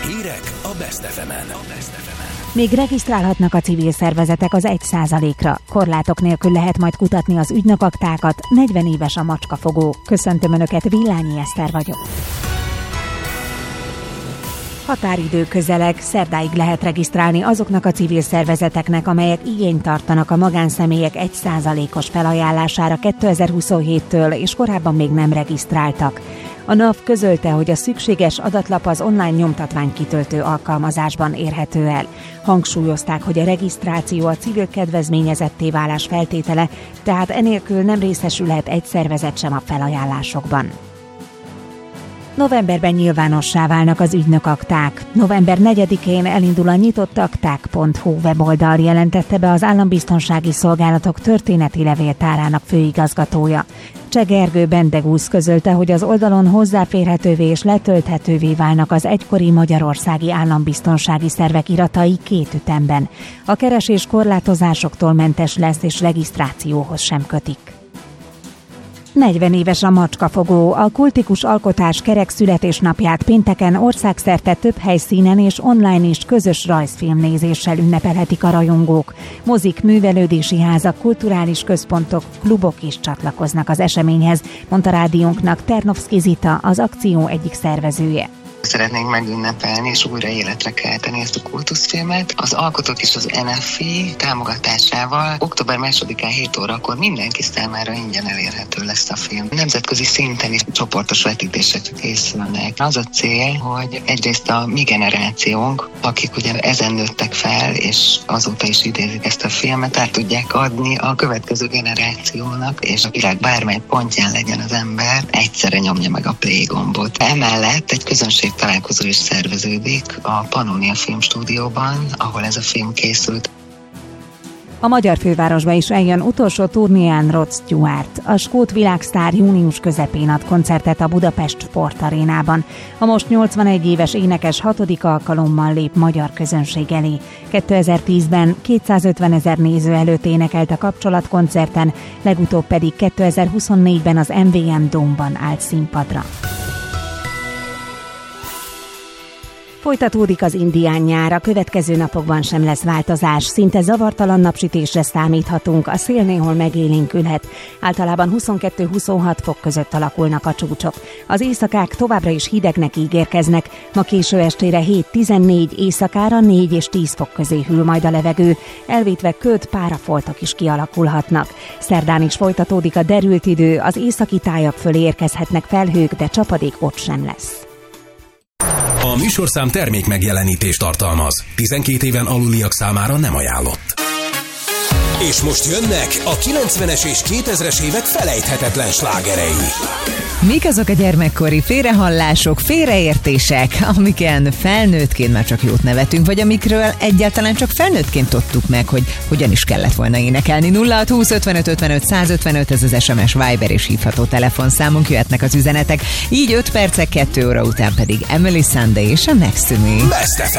Hírek a Best FM-en. Még regisztrálhatnak a civil szervezetek az 1%-ra. Korlátok nélkül lehet majd kutatni az ügynökaktákat. 40 éves a macskafogó. Köszöntöm Önöket, Villányi Eszter vagyok. Határidő közeleg, szerdáig lehet regisztrálni azoknak a civil szervezeteknek, amelyek igényt tartanak a magánszemélyek 1%-os felajánlására 2027-től, és korábban még nem regisztráltak. A NAV közölte, hogy a szükséges adatlap az online nyomtatványkitöltő alkalmazásban érhető el. Hangsúlyozták, hogy a regisztráció a civil kedvezményezetté válás feltétele, tehát enélkül nem részesülhet egy szervezet sem a felajánlásokban. Novemberben nyilvánossá válnak az ügynökakták. November 4-én elindul a nyitottakták.hu weboldal, jelentette be az Állambiztonsági Szolgálatok történeti levéltárának főigazgatója. Cseh Gergő Bendegúz közölte, hogy az oldalon hozzáférhetővé és letölthetővé válnak az egykori magyarországi állambiztonsági szervek iratai 2 ütemben. A keresés korlátozásoktól mentes lesz és regisztrációhoz sem kötik. 40 éves a macskafogó. A kultikus alkotás kerek születésnapját pénteken országszerte több helyszínen és online is közös rajzfilmnézéssel ünnepelhetik a rajongók. Mozik, művelődési házak, kulturális központok, klubok is csatlakoznak az eseményhez, mondta rádiónknak Ternovszky Zita, az akció egyik szervezője. Szeretnénk megünnepelni és újra életre kelteni ezt a kultuszfilmet. Az alkotók és az NFI támogatásával október 2-án 7 órakor mindenki számára ingyen elérhető lesz a film. Nemzetközi szinten is csoportos vetítések készülnek. Az a cél, hogy egyrészt a mi generációnk, akik ugye ezen nőttek fel, és azóta is idézik ezt a filmet, át tudják adni a következő generációnak, és a világ bármely pontján legyen az ember, egyszerre nyomja meg a play gombot. Emellett egy közönség találkozó is szerveződik a Pannonia Filmstúdióban, ahol ez a film készült. A magyar fővárosba is eljön utolsó turnéján Rod Stewart. A skót világsztár június közepén ad koncertet a Budapest Sportarénában. A most 81 éves énekes 6. alkalommal lép magyar közönség elé. 2010-ben 250 000 néző előtt énekelt a kapcsolatkoncerten, legutóbb pedig 2024-ben az MVM Dome-ban állt színpadra. Folytatódik az indián nyár, a következő napokban sem lesz változás, szinte zavartalan napsütésre számíthatunk, a szél néhol megélénkülhet. Általában 22-26 fok között alakulnak a csúcsok. Az éjszakák továbbra is hidegnek ígérkeznek, ma késő estére 7-14, éjszakára 4 és 10 fok közé hűl majd a levegő, elvétve köd, párafoltok is kialakulhatnak. Szerdán is folytatódik a derült idő, az északi tájak fölé érkezhetnek felhők, de csapadék ott sem lesz. A műsorszám termék megjelenítést tartalmaz. 12 éven aluliak számára nem ajánlott. És most jönnek a 90-es és 2000-es évek felejthetetlen slágerei. Mik azok a gyermekkori félrehallások, félreértések, amiken felnőttként már csak jót nevetünk, vagy amikről egyáltalán csak felnőttként tudtuk meg, hogy hogyan is kellett volna énekelni. 0620 55 55 155, ez az SMS, Viber és hívható telefonszámunk, jöhetnek az üzenetek. Így 5 percek, 2 óra után pedig Emily Sandé és a Next to Me.